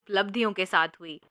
उपलब्धियों के साथ हुई।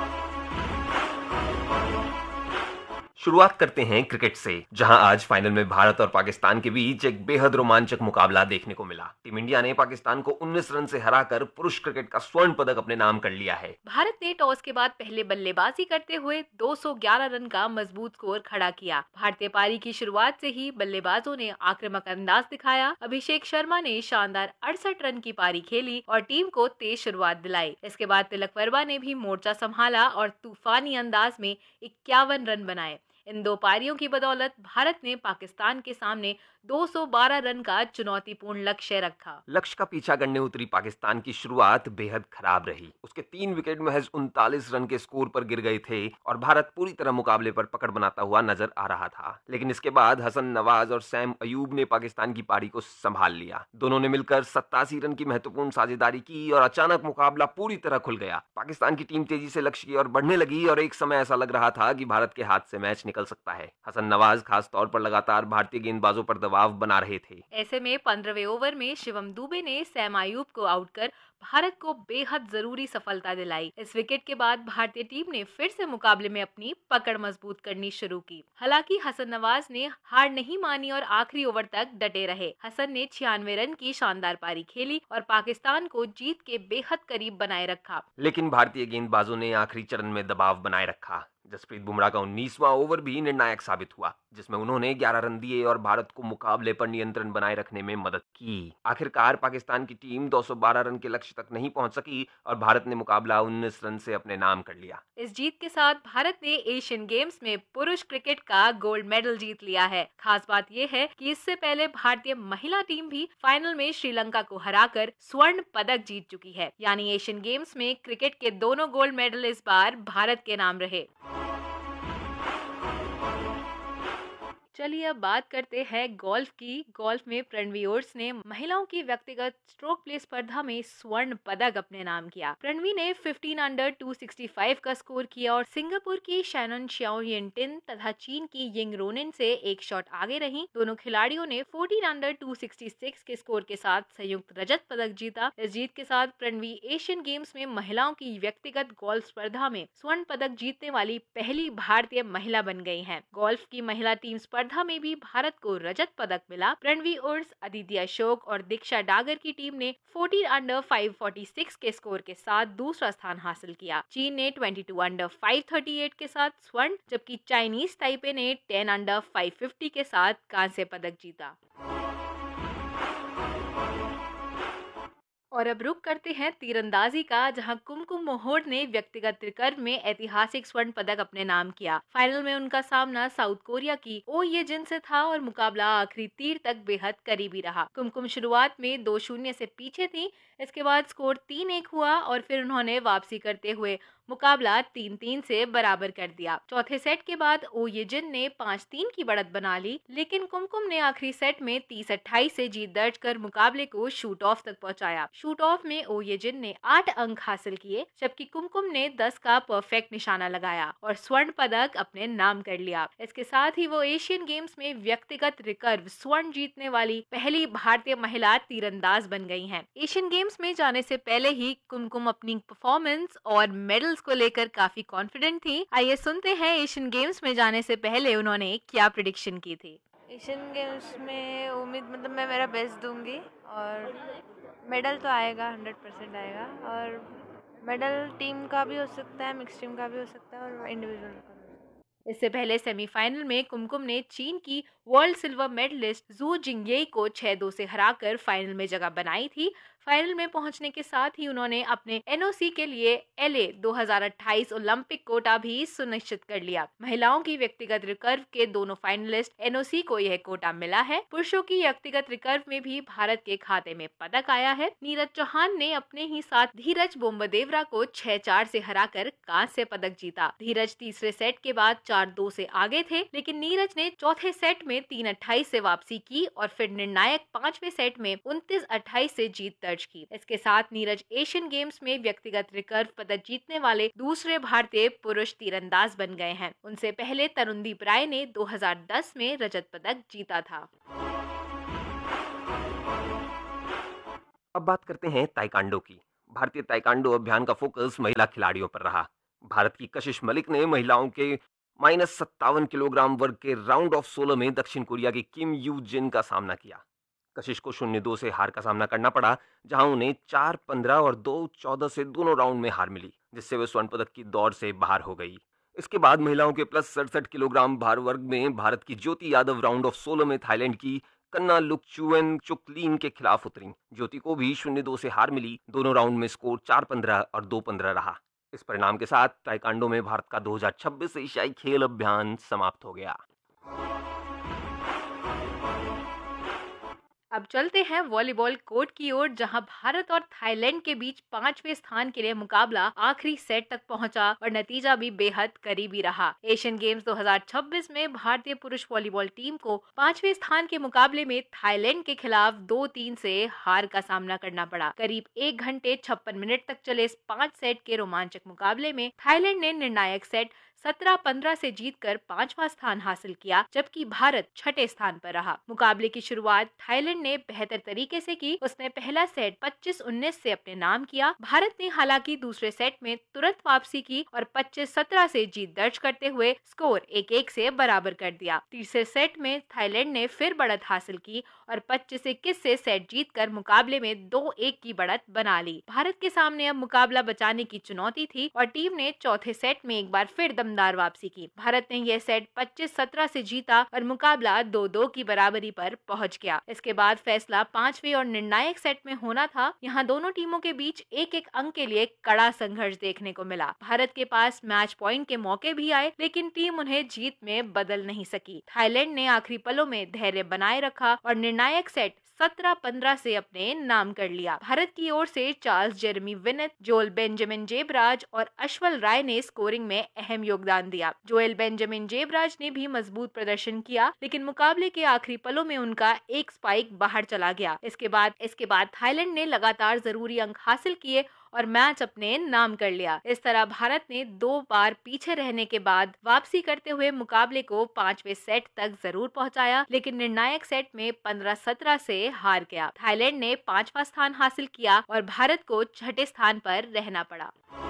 शुरुआत करते हैं क्रिकेट से, जहां आज फाइनल में भारत और पाकिस्तान के बीच एक बेहद रोमांचक मुकाबला देखने को मिला। टीम इंडिया ने पाकिस्तान को 19 रन से हराकर पुरुष क्रिकेट का स्वर्ण पदक अपने नाम कर लिया है। भारत ने टॉस के बाद पहले बल्लेबाजी करते हुए 211 रन का मजबूत स्कोर खड़ा किया। भारतीय पारी की शुरुआत से ही बल्लेबाजों ने आक्रामक अंदाज दिखाया। अभिषेक शर्मा ने शानदार 68 रन की पारी खेली और टीम को तेज शुरुआत दिलाई। इसके बाद तिलक वर्मा ने भी मोर्चा संभाला और तूफानी अंदाज में 51 रन बनाए। इन दो पारियों की बदौलत भारत ने पाकिस्तान के सामने 212 रन का चुनौतीपूर्ण लक्ष्य रखा। लक्ष्य का पीछा करने उतरी पाकिस्तान की शुरुआत बेहद खराब रही। उसके 3 विकेट महज 39 रन के स्कोर पर गिर गए थे और भारत पूरी तरह मुकाबले पर पकड़ बनाता हुआ नजर आ रहा था। लेकिन इसके बाद हसन नवाज और सैम अयूब ने पाकिस्तान की पारी को संभाल लिया। दोनों ने मिलकर 87 रन की महत्वपूर्ण साझेदारी की और अचानक मुकाबला पूरी तरह खुल गया। पाकिस्तान की टीम तेजी से लक्ष्य की ओर बढ़ने लगी और एक समय ऐसा लग रहा था कि भारत के हाथ से मैच निकल सकता है। हसन नवाज खास तौर पर लगातार भारतीय गेंदबाजों पर दबाव बना रहे थे। ऐसे में 15वें ओवर में शिवम दुबे ने सैम अयूब को आउट कर भारत को बेहद जरूरी सफलता दिलाई। इस विकेट के बाद भारतीय टीम ने फिर से मुकाबले में अपनी पकड़ मजबूत करनी शुरू की। हालांकि हसन नवाज ने हार नहीं मानी और आखिरी ओवर तक डटे रहे। हसन ने 96 रन की शानदार पारी खेली और पाकिस्तान को जीत के बेहद करीब बनाए रखा। लेकिन भारतीय गेंदबाजों ने आखिरी चरण में दबाव बनाए रखा। जसप्रीत बुमराह का 19वां ओवर भी निर्णायक साबित हुआ, जिसमें उन्होंने 11 रन दिए और भारत को मुकाबले पर नियंत्रण बनाए रखने में मदद की। आखिरकार पाकिस्तान की टीम 212 रन के लक्ष्य तक नहीं पहुंच सकी और भारत ने मुकाबला 19 रन से अपने नाम कर लिया। इस जीत के साथ भारत ने एशियन गेम्स में पुरुष क्रिकेट का गोल्ड मेडल जीत लिया है। खास बात यह है कि इससे पहले भारतीय महिला टीम भी फाइनल में श्रीलंका को हराकर स्वर्ण पदक जीत चुकी है। यानी एशियन गेम्स में क्रिकेट के दोनों गोल्ड मेडल इस बार भारत के नाम रहे। चलिए अब बात करते हैं गोल्फ की। गोल्फ में प्रणवी ओर्स ने महिलाओं की व्यक्तिगत स्ट्रोक प्ले स्पर्धा में स्वर्ण पदक अपने नाम किया। प्रणवी ने 15 अंडर 265 का स्कोर किया और सिंगापुर की शैनन श्याओ यिनटिन तथा चीन की यिंग रोनिन से एक शॉट आगे रही। दोनों खिलाड़ियों ने 14 अंडर 266 के स्कोर के साथ संयुक्त रजत पदक जीता। इस जीत के साथ प्रणवी एशियन गेम्स में महिलाओं की व्यक्तिगत गोल्फ स्पर्धा में स्वर्ण पदक जीतने वाली पहली भारतीय महिला बन गई हैं। गोल्फ की महिला टीम स्पर्धा में भी भारत को रजत पदक मिला। प्रणवी उर्स, अदिति अशोक और दीक्षा डागर की टीम ने 14 अंडर 546 के स्कोर के साथ दूसरा स्थान हासिल किया। चीन ने 22 अंडर 538 के साथ स्वर्ण, जबकि चाइनीज ताइपे ने 10 अंडर 550 के साथ कांस्य पदक जीता। और अब रुक करते हैं तीरंदाजी का, जहां कुमकुम मोहोड ने व्यक्तिगत रिकर्व में ऐतिहासिक स्वर्ण पदक अपने नाम किया। फाइनल में उनका सामना साउथ कोरिया की ओ ये जिन से था और मुकाबला आखिरी तीर तक बेहद करीबी रहा। कुमकुम शुरुआत में 2-0 से पीछे थी। इसके बाद स्कोर 3-1 हुआ और फिर उन्होंने वापसी करते हुए मुकाबला 3-3 से बराबर कर दिया। चौथे सेट के बाद ओ ये जिन ने 5-3 की बढ़त बना ली, लेकिन कुमकुम ने आखिरी सेट में 30-28 से जीत दर्ज कर मुकाबले को शूट ऑफ तक पहुंचाया। शूट ऑफ में ओ ये जिन ने 8 अंक हासिल किए, जबकि कुमकुम ने 10 का परफेक्ट निशाना लगाया और स्वर्ण पदक अपने नाम कर लिया। इसके साथ ही वो एशियन गेम्स में व्यक्तिगत रिकर्व स्वर्ण जीतने वाली पहली भारतीय महिला तीरंदाज बन गई हैं। एशियन गेम्स में जाने से पहले ही कुमकुम अपनी परफॉर्मेंस और मेडल्स को लेकर काफी कॉन्फिडेंट थी। आइए सुनते हैं एशियन गेम्स में जाने से पहले उन्होंने क्या प्रेडिक्शन की थी। एशियन गेम्स में उम्मीद मैं मेरा बेस्ट दूंगी और मेडल तो आएगा, 100% आएगा। और मेडल टीम का भी हो सकता है, मिक्स टीम का भी हो सकता है और इंडिविजुअल का भी। इससे पहले सेमीफाइनल में कुमकुम ने चीन की वर्ल्ड सिल्वर मेडलिस्ट जू जिंगये को 6-2 से हराकर फाइनल में जगह बनाई थी। फाइनल में पहुंचने के साथ ही उन्होंने अपने एनओसी के लिए एलए 2028 ओलंपिक कोटा भी सुनिश्चित कर लिया। महिलाओं की व्यक्तिगत रिकर्व के दोनों फाइनलिस्ट एनओसी को यह कोटा मिला है। पुरुषों की व्यक्तिगत रिकर्व में भी भारत के खाते में पदक आया है। नीरज चौहान ने अपने ही साथ धीरज बोम्बदेवरा को 6-4 से हराकर कांस्य पदक जीता। धीरज तीसरे सेट के बाद 4-2 से आगे थे, लेकिन नीरज ने चौथे सेट में 3-28 से वापसी की और फिर निर्णायक 5वें सेट में 29-28 से जीत दर्ज की। इसके साथ नीरज एशियन गेम्स में व्यक्तिगत रिकर्व पदक जीतने वाले दूसरे भारतीय पुरुष तीरंदाज बन गए हैं। उनसे पहले तरुणदीप राय ने 2010 में रजत पदक जीता था। अब बात करते हैं ताइक्वांडो की। भारतीय ताइक्वांडो अभियान का फोकस महिला खिलाड़ियों पर रहा। भारत की कशिश मलिक ने महिलाओं के -57 किलोग्राम वर्ग के राउंड ऑफ 16 में दक्षिण कोरिया की किम यू जिन का सामना किया। कशिश को 0-2 से हार का सामना करना पड़ा, जहां उन्हें 4-15 और 2-14 से दोनों राउंड में हार मिली, जिससे वे स्वर्ण पदक की दौड़ से बाहर हो गई। इसके बाद महिलाओं के +67 किलोग्राम भार वर्ग में भारत की ज्योति यादव राउंड ऑफ 16 में थाईलैंड की कन्ना लुकचुएन चुकलीन के खिलाफ उतरी। ज्योति को भी 0-2 से हार मिली। दोनों राउंड में स्कोर 4-15 और 2-15 रहा। इस परिणाम के साथ ताइक्वांडो में भारत का 2026 एशियाई खेल अभियान समाप्त हो गया। अब चलते हैं वॉलीबॉल कोर्ट की ओर, जहां भारत और थाईलैंड के बीच 5वें स्थान के लिए मुकाबला आखिरी सेट तक पहुंचा और नतीजा भी बेहद करीबी रहा। एशियन गेम्स 2026 में भारतीय पुरुष वॉलीबॉल टीम को 5वें स्थान के मुकाबले में थाईलैंड के खिलाफ 2-3 से हार का सामना करना पड़ा। करीब 1 घंटे 56 मिनट तक चले इस 5 सेट के रोमांचक मुकाबले में थाईलैंड ने निर्णायक सेट 17-15 से जीतकर 5वां स्थान हासिल किया, जबकि भारत 6ठे स्थान पर रहा। मुकाबले की शुरुआत थाईलैंड ने बेहतर तरीके से की। उसने पहला सेट 25-19 से अपने नाम किया। भारत ने हालांकि दूसरे सेट में तुरंत वापसी की और 25-17 से जीत दर्ज करते हुए स्कोर 1-1 से बराबर कर दिया। तीसरे सेट में थाईलैंड ने फिर बढ़त हासिल की और 25-21 से सेट जीतकर मुकाबले में 2-1 की बढ़त बना ली। भारत के सामने अब मुकाबला बचाने की चुनौती थी और टीम ने चौथे सेट में एक बार फिर दमदार वापसी की। भारत ने यह सेट 25-17 से जीता और मुकाबला 2-2 की बराबरी पर पहुंच गया। इसके बाद फैसला 5वें और निर्णायक सेट में होना था। यहाँ दोनों टीमों के बीच एक एक अंक के लिए कड़ा संघर्ष देखने को मिला। भारत के पास मैच पॉइंट के मौके भी आए, लेकिन टीम उन्हें जीत में बदल नहीं सकी। थाईलैंड ने आखिरी पलों में धैर्य बनाए रखा और निर्णायक सेट 17-15 से अपने नाम कर लिया। भारत की ओर से Charles Jeremy Vinit, Joel Benjamin zebras और अश्वल राय ने स्कोरिंग में अहम योगदान दिया। जोएल बेंजामिन जेबराज ने भी मजबूत प्रदर्शन किया, लेकिन मुकाबले के आखिरी पलों में उनका एक स्पाइक बाहर चला गया। इसके बाद थाईलैंड ने लगातार जरूरी अंक हासिल किए और मैच अपने नाम कर लिया। इस तरह भारत ने 2 बार पीछे रहने के बाद वापसी करते हुए मुकाबले को 5वें सेट तक जरूर पहुंचाया, लेकिन निर्णायक सेट में 15-17 से हार गया। थाईलैंड ने 5वां स्थान हासिल किया और भारत को 6ठे स्थान पर रहना पड़ा।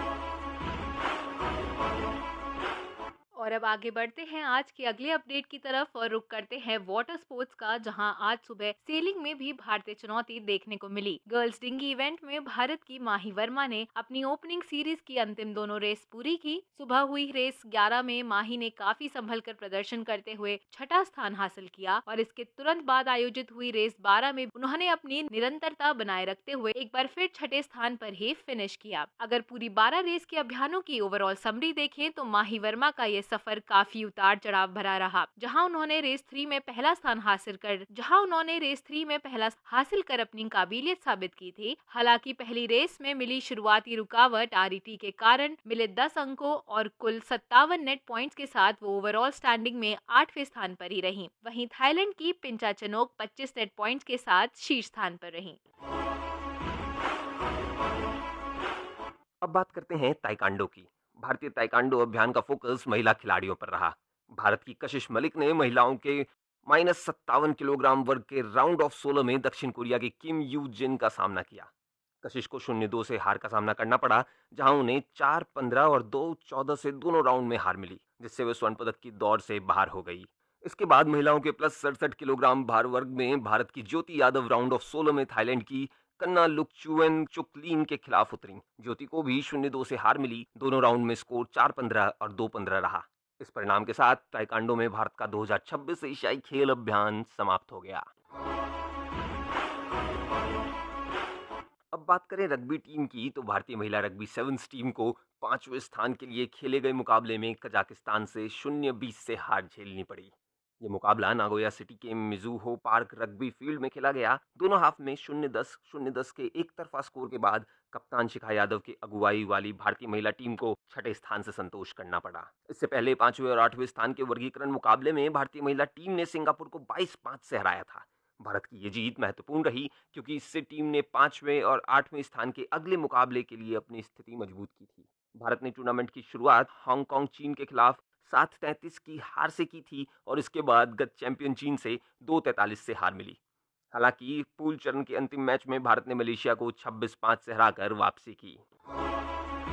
और अब आगे बढ़ते हैं आज के अगले अपडेट की तरफ और रुक करते हैं वाटर स्पोर्ट्स का, जहां आज सुबह सेलिंग में भी भारतीय चुनौती देखने को मिली। गर्ल्स डिंगी इवेंट में भारत की माही वर्मा ने अपनी ओपनिंग सीरीज की अंतिम दोनों रेस पूरी की। सुबह हुई रेस 11 में माही ने काफी संभल कर प्रदर्शन करते हुए 6ठा स्थान हासिल किया और इसके तुरंत बाद आयोजित हुई रेस 12 में उन्होंने अपनी निरंतरता बनाए रखते हुए एक बार फिर 6ठे स्थान पर ही फिनिश किया। अगर पूरी 12 रेस के अभियानों की ओवरऑल समरी देखें तो माही वर्मा का ये सफर काफी उतार चढ़ाव भरा रहा। जहां उन्होंने रेस 3 में पहला स्थान हासिल कर अपनी काबिलियत साबित की थी। हालांकि पहली रेस में मिली शुरुआती रुकावट आरईटी के कारण मिले 10 अंकों और कुल 57 नेट पॉइंट्स के साथ वो ओवरऑल स्टैंडिंग में 8वें स्थान पर ही रही। वहीं थाईलैंड की पिंचाचनोक 25 नेट पॉइंट्स के साथ शीर्ष स्थान पर रही। अब बात करते हैं ताइक्वांडो की। भारतीय ताइक्वांडो अभियान का फोकस महिला खिलाड़ियों पर रहा। भारत की कशिश मलिक ने महिलाओं के -57 किलोग्राम वर्ग के राउंड ऑफ 16 में दक्षिण कोरिया की किम यू जिन का सामना किया। कशिश को 0-2 से हार का सामना करना पड़ा, जहां उन्हें 4-15 और 2-14 से दोनों राउंड में हार मिली, जिससे वे स्वर्ण पदक की दौड़ से बाहर हो गई। इसके बाद महिलाओं के +67 किलोग्राम भार वर्ग में भारत की ज्योति यादव राउंड ऑफ 16 में थाईलैंड की कन्ना लुकचुएन चुकलीन के खिलाफ उतरी। ज्योति को भी 0-2 से हार मिली। दोनों राउंड में स्कोर 4-15 और 2-15 रहा। इस परिणाम के साथ ताइक्वांडो में भारत का 2026 एशियाई खेल अभियान समाप्त हो गया। अब बात करें रग्बी टीम की, तो भारतीय महिला रग्बी सेवन्स टीम को 5वें स्थान के लिए खेले गए मुकाबले में कजाकिस्तान से 0-20 से हार झेलनी पड़ी। ये मुकाबला नागोया सिटी के मिजुहो पार्क रग्बी फील्ड में खेला गया। दोनों हाफ में 0-10 के एक तरफा स्कोर के बाद कप्तान शिखा यादव की अगुवाई वाली भारतीय महिला टीम को 6ठे स्थान से संतोष करना पड़ा। इससे पहले 5वें और 8वें स्थान के वर्गीकरण मुकाबले में भारतीय महिला टीम ने सिंगापुर को 22-5 से हराया था। भारत की ये जीत महत्वपूर्ण रही, क्योंकि इससे टीम ने 5वें और 8वें स्थान के अगले मुकाबले के लिए अपनी स्थिति मजबूत की थी। भारत ने टूर्नामेंट की शुरुआत हांगकांग चीन के खिलाफ 7-33 की हार से की थी और इसके बाद गत चैंपियन चीन से 2-43 से हार मिली। हालांकि पूल चरण के अंतिम मैच में भारत ने मलेशिया को 26-5 से हराकर वापसी की।